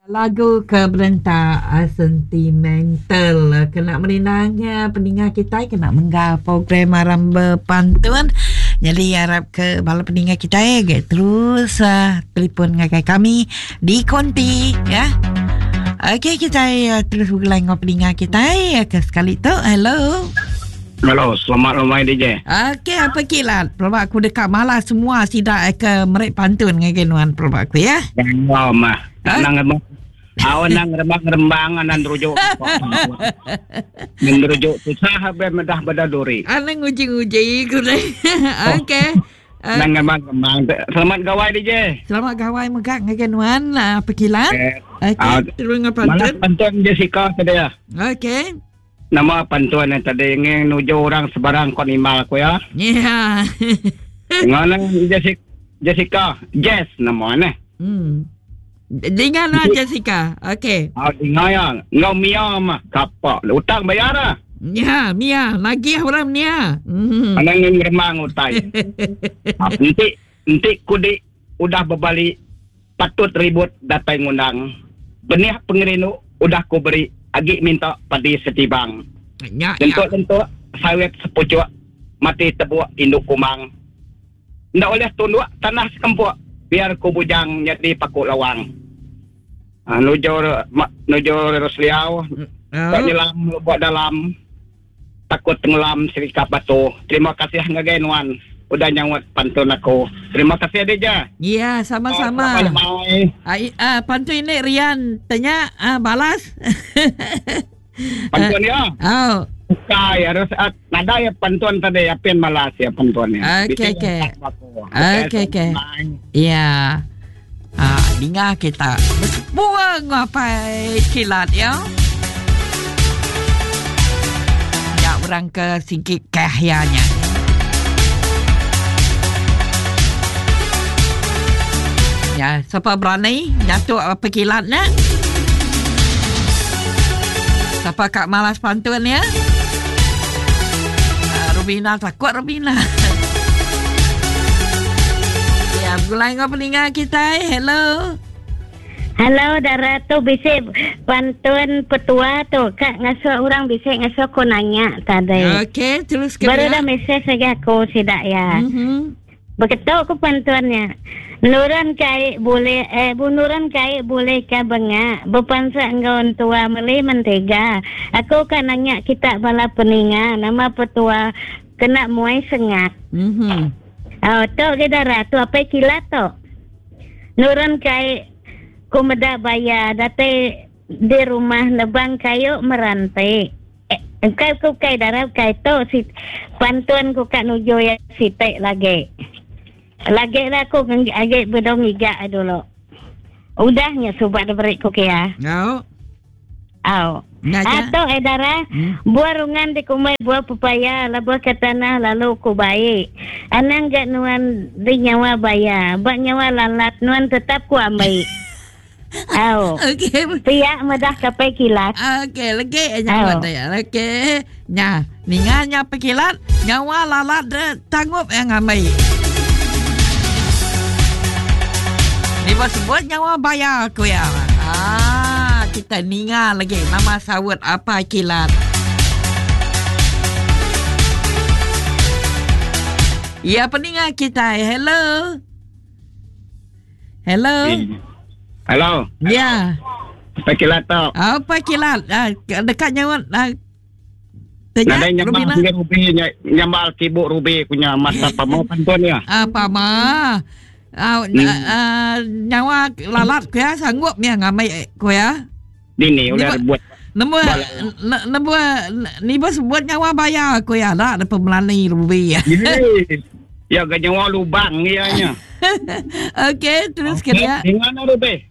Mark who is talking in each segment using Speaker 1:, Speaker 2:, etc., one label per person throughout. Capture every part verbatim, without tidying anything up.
Speaker 1: Lagu keberentak uh, sentimental uh, kena meninangnya pendengar kita kena menggah program maram berpantun. Jadi harap ke bala pendengar kita ya get terus uh, telefon ngakai kami di konti ya. Okey, kita uh, terus bergelang dengan pendengar kita ya ke sekali tu. Hello.
Speaker 2: Halo, selamat ramai D J.
Speaker 1: Okey, apa kilat? Pelabak aku dekat malah semua sidak ke merik pantun ngakai nuan pelabak aku ya.
Speaker 2: Wow, mah. Nang remang. Awan nang remang-remang anan rujuk. Nang rujuk susah habis medah pada duri.
Speaker 1: Anang uji-uji ku deh. Okey.
Speaker 2: Nang remang-remang. Selamat gawai D J.
Speaker 1: Selamat gawai megak ngakai nuan apa kilat? Okey, terus ngapantun.
Speaker 2: Malah pantun Jessica tadi ya.
Speaker 1: Okey.
Speaker 2: Nama pantun yang tadi ingin nuju orang sebarang kon email aku ya.
Speaker 1: Ya.
Speaker 2: Ngana Jessica, Jessica, Jess namanya.
Speaker 1: Hmm. Dengan lah Jessica. Okey.
Speaker 2: Ah, dengar ya. Ngau Mia mah kapak. Utang bayar lah.
Speaker 1: Ya, Mia, lagi orang Mia. Hmm.
Speaker 2: Anang ingin remang utang. Nanti, nanti kudi udah berbalik patut ribut datang ngundang. Benih pengerinu udah ku beri. Agi minta padi setibang.
Speaker 1: Ya,
Speaker 2: Lentuk-lentuk sawit sepucuk mati tebuak induk kumang. Ndak oleh tunduk tanah sekempuk biar ku bujang jadi pakuk lawang. Ah, nujur ma, nujur Rosliau. Tak nyelam buat dalam. Takut tenggelam serikap batu. Terima kasih ngagainuan. Udah nyawat pantun aku. Terima kasih Adeja.
Speaker 1: Ya, sama-sama.
Speaker 2: Oh, bye.
Speaker 1: Ah, uh, pantun ini Rian tanya uh, balas.
Speaker 2: Pantun ya.
Speaker 1: Oh.
Speaker 2: Bukai harus uh, nada ya pantun tadi ya pen malas ya pantunnya.
Speaker 1: Okey okey. Okey okey. Ya. Ah, dengar kita. Buang apa kilat ya. Ya orang ke sikit kahyanya. Ya, siapa berani nyatu apa kilatnya? Siapa kak malas pantun ya? Uh, Rubina takut Rubina. Ya, mulai ngapa pendengar kita. Hello.
Speaker 3: Halo, Dara tu bisa pantun petua tu. Kak ngasuh orang bisa ngasuh ko nanya tadi.
Speaker 1: Okey, terus ke
Speaker 3: baru dah mesej saja aku sidak ya.
Speaker 1: Mhm.
Speaker 3: Begitu aku pantuannya. Nuran kai boleh eh bunuran kai boleh ka bengak berpansa engkau tua meli mentega. Aku kan nanya kita bala peninga nama petua kena muai sengak.
Speaker 1: Mhm.
Speaker 3: Oh, tu kita ratu apa kilat tu. Nuran kai ku meda bayar date di rumah nebang kayu merantai. Eh, engkau ku kai darab kai tu si pantuan ku kat nujo ya sitek lagi. Lagi lah aku agak bedong iga dulu. Udahnya sobat beri ku kia.
Speaker 1: No.
Speaker 3: Aw. Atau edara hmm? buah rungan di kumai buah pepaya lah buah katana lalu ku baik. Anang gak nuan di nyawa baya, bak nyawa lalat nuan tetap ku ambil. Aw.
Speaker 1: Okey.
Speaker 3: Pihak medah kapai kilat.
Speaker 1: Okey, lagi nyawa dia. Okey. Nya, ninganya pekilat, nyawa lalat tanggup yang ambil. Ni bos sebut nyawa bayar aku ya. Ah, kita ningal lagi nama sawut apa kilat. Ya, pendengar kita. Hello. Hello.
Speaker 2: Hello.
Speaker 1: Ya.
Speaker 2: Apa kilat tau?
Speaker 1: Apa kilat? Ah, dekat nyawa. Ah,
Speaker 2: tanya Rubina. Nyambal Rubi, nyambal kibuk Rubi punya masa apa mau pantun ya?
Speaker 1: Apa mah? Uh, hmm. uh, nyawa lalat ku ya sanggup ya ngamai ku ya.
Speaker 2: Dini udah buat.
Speaker 1: Nemu nemu ni bos buat nyawa bayar ku ya lah ada pemelani rubi ya.
Speaker 2: Ya gak nyawa lubang ianya.
Speaker 1: Okey, terus
Speaker 2: okay.
Speaker 1: Kira.
Speaker 2: Dengan rubi.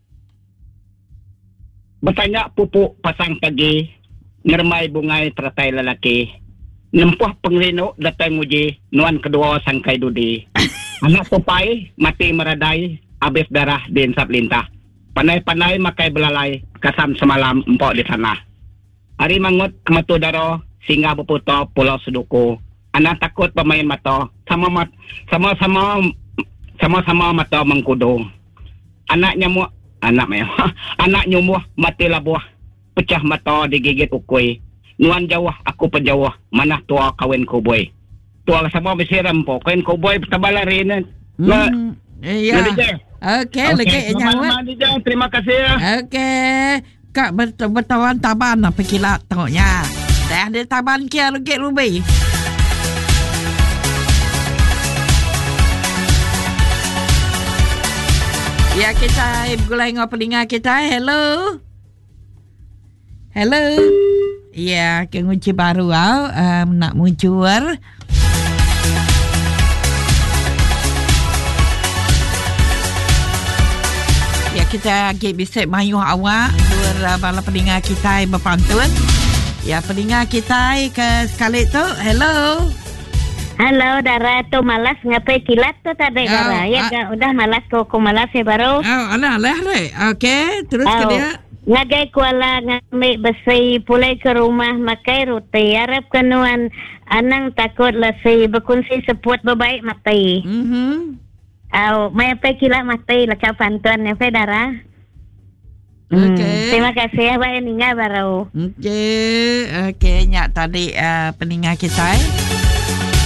Speaker 2: Bertanya pupuk pasang pagi, ngermai bungai teratai lelaki. Nempuh penglino datang uji, nuan kedua sangkai dudi. Anak tupai, mati meradai, habis darah di insap lintah. Panai-panai makai belalai, kasam semalam empok di sana. Hari mangut kematu daro, singa beputo pulau seduku. Anak takut pemain mato, sama mat, sama-sama sama-sama mata mengkudu. Anak nyamuk anak mewah. Anak nyumuh mati labuah. Pecah mata digigit ukui. Nuan jawah aku penjawah. Mana tua kawin koboi. Tua sama besiram po. Kawin koboi tabalarin.
Speaker 1: Hmm. Ya. Okey, lagi nyawa.
Speaker 2: Terima kasih ya.
Speaker 1: Okey. Kak betul bertawan taban apa kilat tengoknya. Dah ada taban kia lagi rubi. Ya kita bergulai dengan pelinga kita. Hello. Hello. Ya, ke kunci baru ah um, nak muncul. Ya kita lagi bisik mayuh awak dua bala pelinga kita berpantun. Ya pelinga kita ke sekali tu. Hello.
Speaker 3: Halo, Dara tu malas ngapai kilat tu tadi,
Speaker 1: Oh,
Speaker 3: Dara. Ya,
Speaker 1: ah.
Speaker 3: udah malas ko ko malas ya baru.
Speaker 1: Oh, alah leh re. Okey, terus ke dia.
Speaker 3: Ngagai kuala ngambil besi pulai ke rumah makai roti. Harap kenuan anang takut lesi berkunci seput berbaik mati.
Speaker 1: Mhm.
Speaker 3: Au, mai apa kilat mati lekap pantuan ya, Dara.
Speaker 1: Okey.
Speaker 3: Hmm, terima kasih ya, Pak Ninga baru.
Speaker 1: Okey, okey nyak tadi uh, peningat kita. Eh.